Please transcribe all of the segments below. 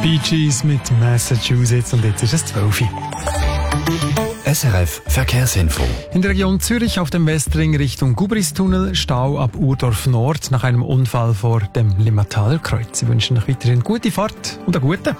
Bee Gees mit Massachusetts und jetzt ist es 12 Uhr. SRF Verkehrsinfo. In der Region Zürich auf dem Westring Richtung Gubristunnel, Stau ab Urdorf Nord nach einem Unfall vor dem Limmataler Kreuz. Sie wünschen euch weiterhin gute Fahrt und eine gute.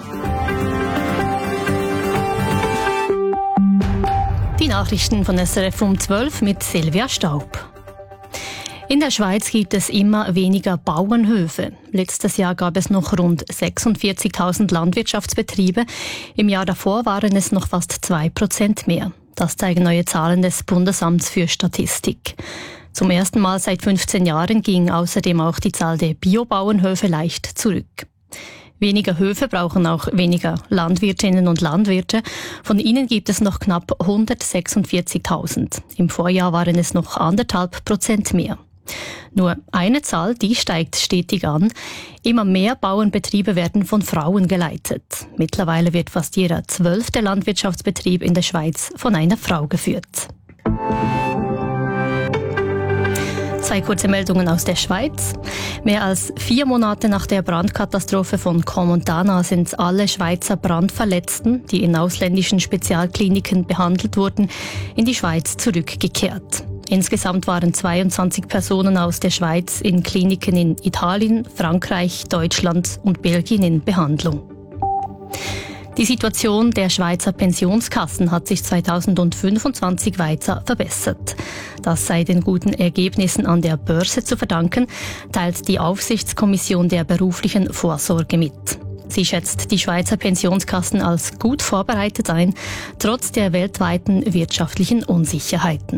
Die Nachrichten von SRF um 12 mit Silvia Staub. In der Schweiz gibt es immer weniger Bauernhöfe. Letztes Jahr gab es noch rund 46.000 Landwirtschaftsbetriebe. Im Jahr davor waren es noch fast 2% mehr. Das zeigen neue Zahlen des Bundesamts für Statistik. Zum ersten Mal seit 15 Jahren ging außerdem auch die Zahl der Biobauernhöfe leicht zurück. Weniger Höfe brauchen auch weniger Landwirtinnen und Landwirte. Von ihnen gibt es noch knapp 146.000. Im Vorjahr waren es noch 1,5% mehr. Nur eine Zahl, die steigt stetig an. Immer mehr Bauernbetriebe werden von Frauen geleitet. Mittlerweile wird fast jeder 12. Landwirtschaftsbetrieb in der Schweiz von einer Frau geführt. Zwei kurze Meldungen aus der Schweiz. Mehr als 4 Monate nach der Brandkatastrophe von Comontana sind alle Schweizer Brandverletzten, die in ausländischen Spezialkliniken behandelt wurden, in die Schweiz zurückgekehrt. Insgesamt waren 22 Personen aus der Schweiz in Kliniken in Italien, Frankreich, Deutschland und Belgien in Behandlung. Die Situation der Schweizer Pensionskassen hat sich 2025 weiter verbessert. Das sei den guten Ergebnissen an der Börse zu verdanken, teilt die Aufsichtskommission der beruflichen Vorsorge mit. Sie schätzt die Schweizer Pensionskassen als gut vorbereitet ein, trotz der weltweiten wirtschaftlichen Unsicherheiten.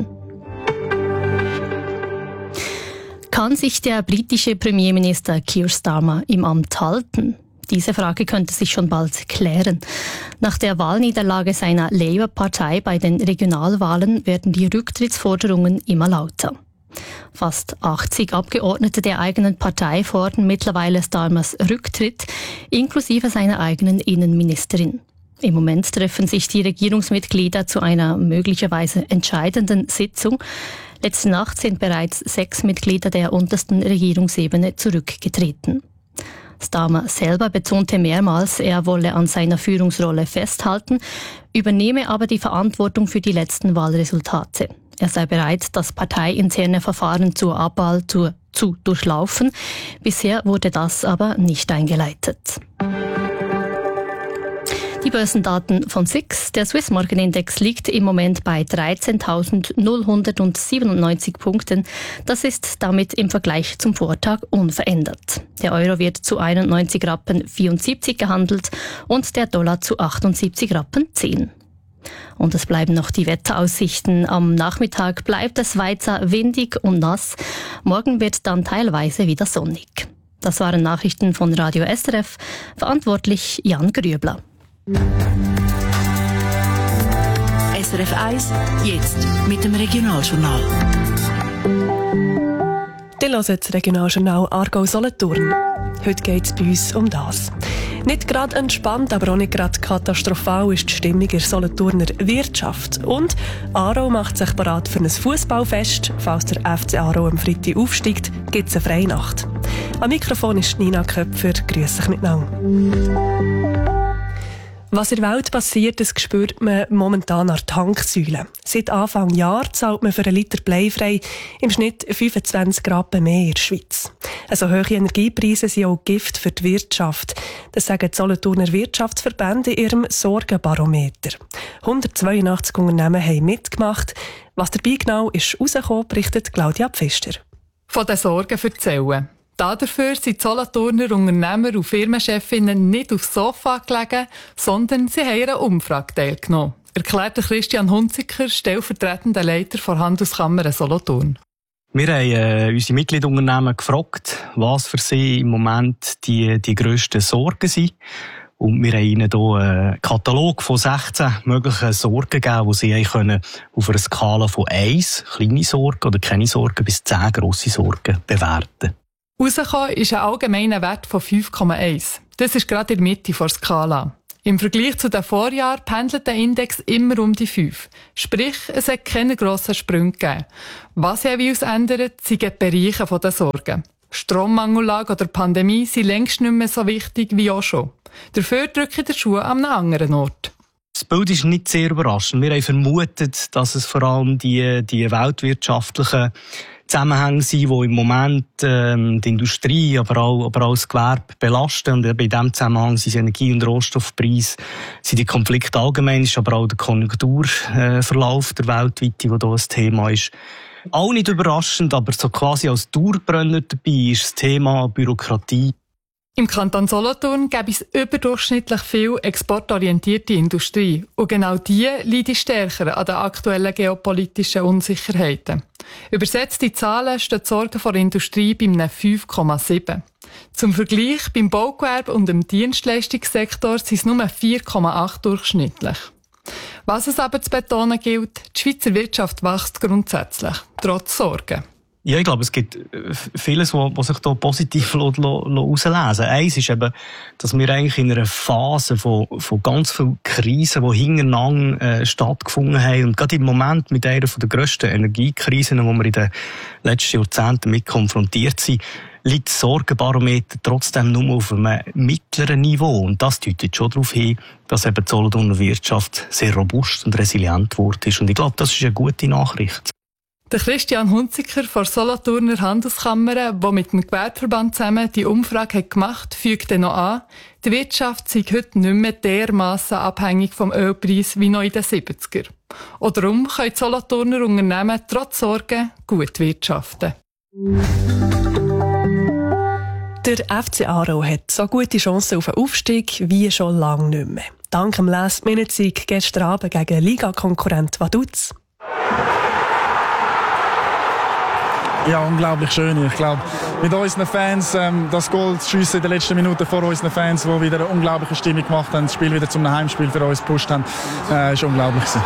Kann sich der britische Premierminister Keir Starmer im Amt halten? Diese Frage könnte sich schon bald klären. Nach der Wahlniederlage seiner Labour-Partei bei den Regionalwahlen werden die Rücktrittsforderungen immer lauter. Fast 80 Abgeordnete der eigenen Partei fordern mittlerweile Starmers Rücktritt, inklusive seiner eigenen Innenministerin. Im Moment treffen sich die Regierungsmitglieder zu einer möglicherweise entscheidenden Sitzung. Letzte Nacht sind bereits 6 Mitglieder der untersten Regierungsebene zurückgetreten. Starmer selber betonte mehrmals, er wolle an seiner Führungsrolle festhalten, übernehme aber die Verantwortung für die letzten Wahlresultate. Er sei bereit, das parteiinterne Verfahren zur Abwahl zu durchlaufen. Bisher wurde das aber nicht eingeleitet. Die Börsendaten von SIX. Der Swiss Market Index liegt im Moment bei 13.097 Punkten. Das ist damit im Vergleich zum Vortag unverändert. Der Euro wird zu 91,74 Rappen gehandelt und der Dollar zu 78,10 Rappen. Und es bleiben noch die Wetteraussichten. Am Nachmittag bleibt es weiter windig und nass. Morgen wird dann teilweise wieder sonnig. Das waren Nachrichten von Radio SRF. Verantwortlich Jan Grübler. SRF 1, jetzt mit dem Regionaljournal. Ihr hört das Regionaljournal Aargau-Solothurn. Heute geht es bei uns um das. Nicht gerade entspannt, aber auch nicht gerade katastrophal ist die Stimmung in der Solothurner Wirtschaft. Und Aarau macht sich bereit für ein Fußballfest. Falls der FC Aarau am Freitag aufsteigt, gibt es eine Freinacht. Am Mikrofon ist Nina Köpfer. Grüß euch miteinander. Was in der Welt passiert, das spürt man momentan an Tanksäulen. Seit Anfang Jahr zahlt man für einen Liter bleifrei im Schnitt 25 Rappen mehr in der Schweiz. Also hohe Energiepreise sind auch Gift für die Wirtschaft. Das sagen die Solothurner Wirtschaftsverbände in ihrem Sorgenbarometer. 182 Unternehmen haben mitgemacht. Was dabei genau ist rausgekommen, berichtet Claudia Pfister. Von den Sorgen erzählen. Dafür sind die Solothurner Unternehmer und Firmenchefinnen nicht aufs Sofa gelegen, sondern sie haben an einer Umfrage teilgenommen, erklärte Christian Hunziker, stellvertretender Leiter der Handelskammer Solothurn. Wir haben unsere Mitgliedunternehmen gefragt, was für sie im Moment die grössten Sorgen sind. Und wir haben ihnen hier einen Katalog von 16 möglichen Sorgen gegeben, die sie können auf einer Skala von 1, kleine Sorgen oder keine Sorgen, bis 10 grosse Sorgen bewerten. Rausgekommen ist ein allgemeiner Wert von 5,1. Das ist gerade in der Mitte der Skala. Im Vergleich zu den Vorjahren pendelt der Index immer um die 5. Sprich, es hat keine grossen Sprünge gegeben. Was jeweils ändert, sind die Bereiche der Sorgen. Strommangellage oder Pandemie sind längst nicht mehr so wichtig wie auch schon. Dafür drücke der Schuh an einem anderen Ort. Das Bild ist nicht sehr überraschend. Wir haben vermutet, dass es vor allem die weltwirtschaftlichen Zusammenhänge sind, die im Moment die Industrie, aber auch das Gewerbe belasten. Und in diesem Zusammenhang sind Energie- und Rohstoffpreise, sind die Konflikte allgemein, ist aber auch der Konjunkturverlauf der weltweite, der hier ein Thema ist. Auch nicht überraschend, aber so quasi als Dauerbrenner dabei ist das Thema Bürokratie. Im Kanton Solothurn gäbe es überdurchschnittlich viel exportorientierte Industrie. Und genau die leidet stärker an den aktuellen geopolitischen Unsicherheiten. Übersetzte Zahlen stehen die Sorgen der Industrie bei einem 5,7. Zum Vergleich, beim Baugewerbe und im Dienstleistungssektor sind es nur 4,8 durchschnittlich. Was es aber zu betonen gilt, die Schweizer Wirtschaft wächst grundsätzlich, trotz Sorgen. Ja, ich glaube, es gibt vieles, was sich hier positiv herauslesen lässt. Eins ist eben, dass wir eigentlich in einer Phase von ganz vielen Krisen, die hintereinander stattgefunden haben, und gerade im Moment mit einer der grössten Energiekrisen, die wir in den letzten Jahrzehnten mit konfrontiert sind, liegt das Sorgenbarometer trotzdem nur auf einem mittleren Niveau. Und das deutet schon darauf hin, dass eben die Solothurner Wirtschaft sehr robust und resilient geworden ist. Und ich glaube, das ist eine gute Nachricht. Der Christian Hunziker von der Solothurner Handelskammer, der mit dem Gewerbeverband zusammen die Umfrage gemacht hat, fügt noch an, die Wirtschaft sei heute nicht mehr dermassen abhängig vom Ölpreis wie noch in den 70er. Und darum können die Solothurner Unternehmen trotz Sorgen gut wirtschaften. Der FC Aarau hat so gute Chancen auf einen Aufstieg wie schon lange nicht mehr. Dank dem Last-Minute-Sieg gestern Abend gegen Liga-Konkurrent Vaduz. Ja, unglaublich schön. Ich glaube, mit unseren Fans, das Goal zu schiessen in den letzten Minuten vor unseren Fans, die wieder eine unglaubliche Stimmung gemacht haben, das Spiel wieder zum Heimspiel für uns gepusht haben, ist unglaublich gewesen.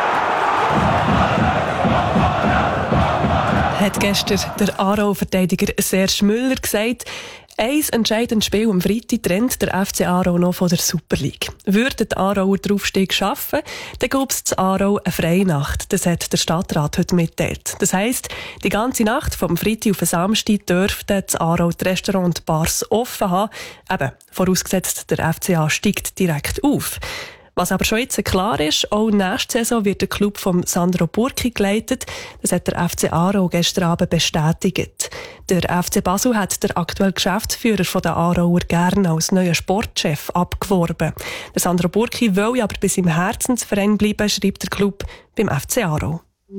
Hat gestern der Aarau-Verteidiger Serge Müller gesagt. Ein entscheidendes Spiel am Freitag trennt der FC Aarau noch von der Super League. Würden die Aarauer den Aufstieg schaffen, dann gäbe es in Aarau eine Freinacht. Das hat der Stadtrat heute mitteilt. Das heisst, die ganze Nacht vom Freitag auf den Samstag dürften in Aarau die Restaurants und Bars offen haben. Eben, vorausgesetzt, der FCA steigt direkt auf. Was aber schon jetzt klar ist, auch nächste Saison wird der Club von Sandro Burki geleitet. Das hat der FC Aarau gestern Abend bestätigt. Der FC Basel hat der aktuelle Geschäftsführer von der Aarauer gerne als neuer Sportchef abgeworben. Der Sandro Burki will aber bis im Herzensverein bleiben, schreibt der Club beim FC Aarau.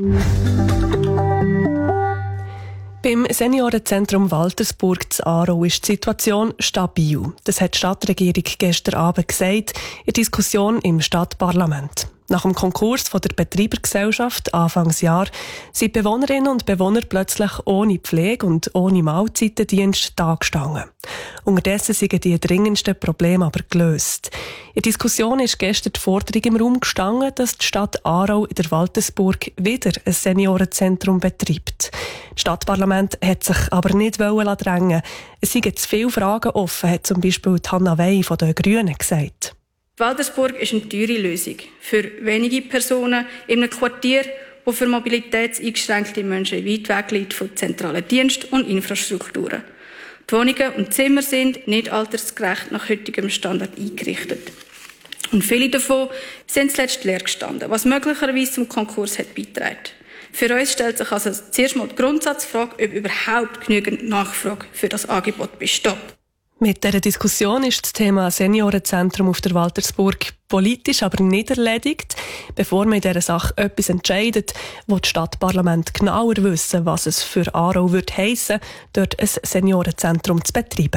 Beim Seniorenzentrum Waltersburg zu Aarau ist die Situation stabil. Das hat die Stadtregierung gestern Abend gesagt, in der Diskussion im Stadtparlament. Nach dem Konkurs von der Betreibergesellschaft Anfangsjahr sind Bewohnerinnen und Bewohner plötzlich ohne Pflege und ohne Mahlzeitendienst dagestanden. Unterdessen sind die dringendsten Probleme aber gelöst. In der Diskussion ist gestern die Forderung im Raum gestanden, dass die Stadt Aarau in der Waltersburg wieder ein Seniorenzentrum betreibt. Das Stadtparlament hat sich aber nicht drängen. Es seien zu viele Fragen offen, hat zum Beispiel Hanna Wey von den Grünen gesagt. Waltersburg ist eine teure Lösung für wenige Personen in einem Quartier, das für mobilitätseingeschränkte Menschen weit weg liegt von zentralen Diensten und Infrastrukturen. Die Wohnungen und Zimmer sind nicht altersgerecht nach heutigem Standard eingerichtet. Und viele davon sind zuletzt leer gestanden, was möglicherweise zum Konkurs hat beigetragen. Für uns stellt sich also zuerst mal die Grundsatzfrage, ob überhaupt genügend Nachfrage für das Angebot besteht. Mit dieser Diskussion ist das Thema Seniorenzentrum auf der Waltersburg politisch aber nicht erledigt. Bevor man in dieser Sache etwas entscheidet, will das Stadtparlament genauer wissen, was es für Aarau heissen würde, dort ein Seniorenzentrum zu betreiben.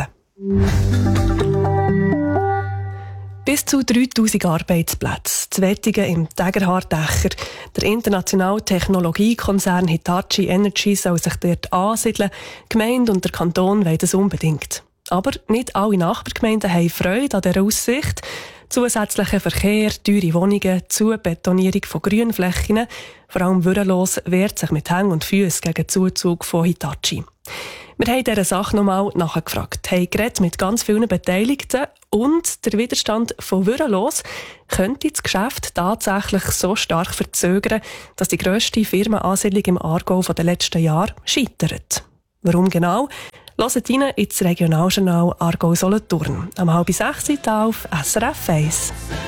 Bis zu 3000 Arbeitsplätze. Zu Wettigen im Tägerhardächer. Der internationale Technologiekonzern Hitachi Energy soll sich dort ansiedeln. Die Gemeinde und der Kanton wollen das unbedingt. Aber nicht alle Nachbargemeinden haben Freude an dieser Aussicht. Zusätzlicher Verkehr, teure Wohnungen, Zubetonierung von Grünflächen. Vor allem Würrelos wehrt sich mit Händen und Füßen gegen den Zuzug von Hitachi. Wir haben dieser Sache nochmal nachgefragt, haben geredet mit ganz vielen Beteiligten und der Widerstand von Würrelos könnte das Geschäft tatsächlich so stark verzögern, dass die grösste Firmenansiedlung im Aargau der letzten Jahre scheitert. Warum genau? Hört rein ins Regionaljournal Aargau-Solothurn. Am 5:30 auf SRF 1.